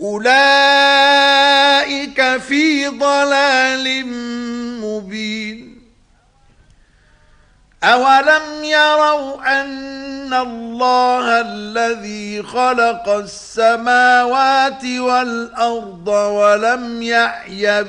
أولئك في ضلال مبين أولم يروا أن الله الذي خلق السماوات والأرض ولم يعي